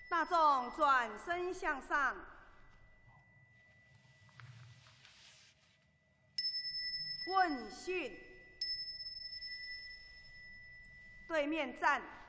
大众转身向上，问讯，对面站。